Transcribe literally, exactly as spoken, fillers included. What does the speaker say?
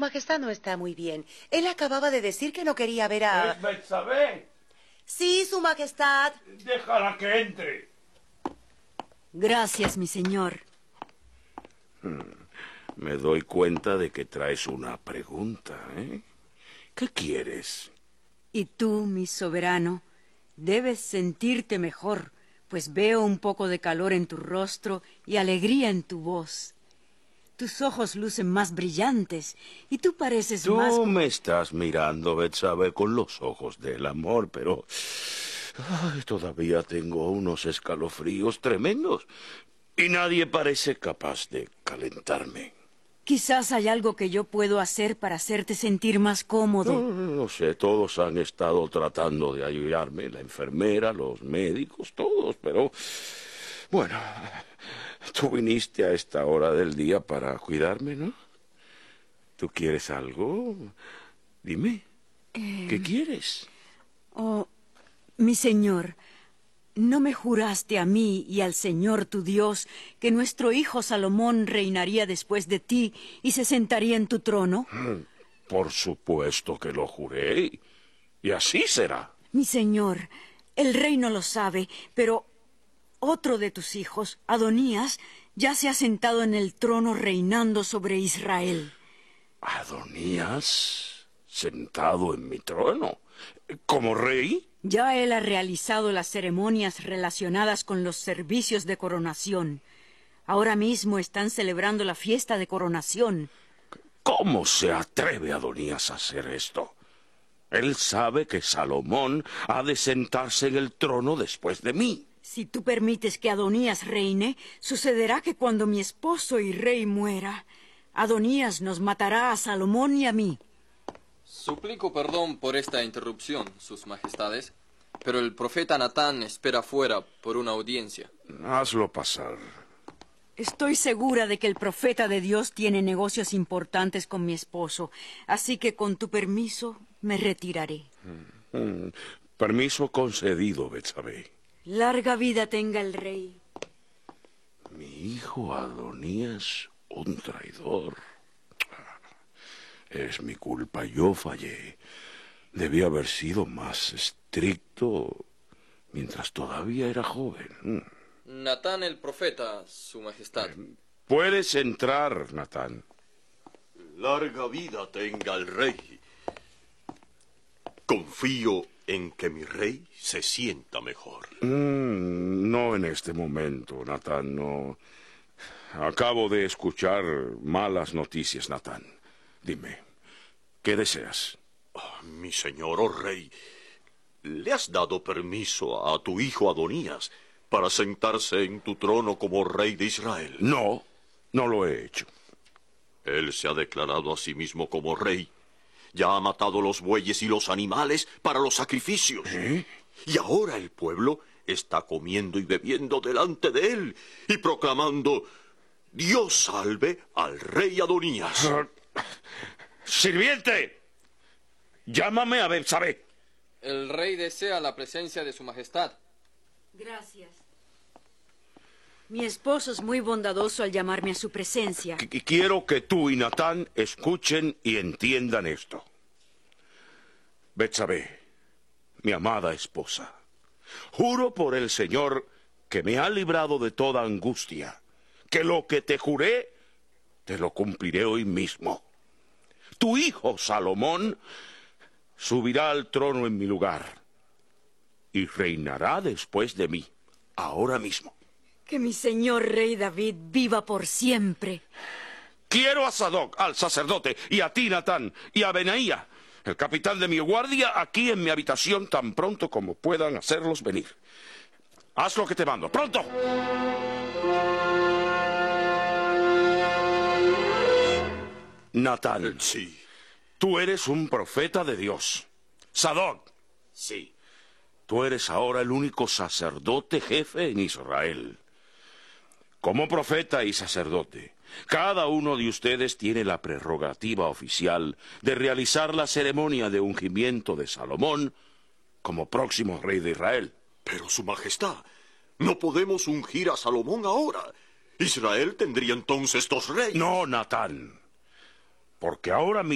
majestad no está muy bien. Él acababa de decir que no quería ver a... ¿Es Betsabé? Sí, su majestad. Déjala que entre. Gracias, mi señor. Me doy cuenta de que traes una pregunta, ¿eh? ¿Qué quieres? Y tú, mi soberano, debes sentirte mejor, pues veo un poco de calor en tu rostro y alegría en tu voz. Tus ojos lucen más brillantes y tú pareces Tú más... Tú me estás mirando, Betsabé, con los ojos del amor, pero... Ay, todavía tengo unos escalofríos tremendos y nadie parece capaz de calentarme. Quizás hay algo que yo puedo hacer para hacerte sentir más cómodo. No, no sé, todos han estado tratando de ayudarme, la enfermera, los médicos, todos, pero... Bueno, tú viniste a esta hora del día para cuidarme, ¿no? ¿Tú quieres algo? Dime, eh... ¿qué quieres? Oh, mi señor, ¿no me juraste a mí y al Señor tu Dios que nuestro hijo Salomón reinaría después de ti y se sentaría en tu trono? Por supuesto que lo juré, y así será. Mi señor, el rey no lo sabe, pero otro de tus hijos, Adonías, ya se ha sentado en el trono reinando sobre Israel. ¿Adonías? ¿Sentado en mi trono? ¿Como rey? Ya él ha realizado las ceremonias relacionadas con los servicios de coronación. Ahora mismo están celebrando la fiesta de coronación. ¿Cómo se atreve Adonías a hacer esto? Él sabe que Salomón ha de sentarse en el trono después de mí. Si tú permites que Adonías reine, sucederá que cuando mi esposo y rey muera, Adonías nos matará a Salomón y a mí. Suplico perdón por esta interrupción, sus majestades, pero el profeta Natán espera fuera por una audiencia. Hazlo pasar. Estoy segura de que el profeta de Dios tiene negocios importantes con mi esposo, así que con tu permiso me retiraré. Mm, mm, permiso concedido, Betsabé. Larga vida tenga el rey. Mi hijo Adonías, un traidor. Es mi culpa, yo fallé. Debí haber sido más estricto mientras todavía era joven. Natán el profeta, su majestad. Eh, puedes entrar, Natán. Larga vida tenga el rey. Confío en que mi rey se sienta mejor. Mm, no en este momento, Natán, no. Acabo de escuchar malas noticias, Natán. Dime, ¿qué deseas? Oh, mi señor, oh rey, ¿le has dado permiso a tu hijo Adonías para sentarse en tu trono como rey de Israel? No, no lo he hecho. Él se ha declarado a sí mismo como rey. Ya ha matado los bueyes y los animales para los sacrificios. ¿Eh? Y ahora el pueblo está comiendo y bebiendo delante de él y proclamando: Dios salve al rey Adonías. Uh, ¡Sirviente! Llámame a Betsabé. El rey desea la presencia de su majestad. Gracias. Mi esposo es muy bondadoso al llamarme a su presencia. Qu- quiero que tú y Natán escuchen y entiendan esto. Betsabé, mi amada esposa, juro por el Señor que me ha librado de toda angustia, que lo que te juré, te lo cumpliré hoy mismo. Tu hijo Salomón subirá al trono en mi lugar y reinará después de mí, ahora mismo. Que mi señor rey David viva por siempre. Quiero a Sadoc, al sacerdote, y a ti, Natán, y a Benaía, el capitán de mi guardia, aquí en mi habitación tan pronto como puedan hacerlos venir. Haz lo que te mando. ¡Pronto! Natán. Sí. Tú eres un profeta de Dios. Sadoc. Sí. Tú eres ahora el único sacerdote jefe en Israel. Como profeta y sacerdote, cada uno de ustedes tiene la prerrogativa oficial de realizar la ceremonia de ungimiento de Salomón como próximo rey de Israel. Pero, su majestad, no podemos ungir a Salomón ahora. Israel tendría entonces dos reyes. No, Natán, porque ahora mismo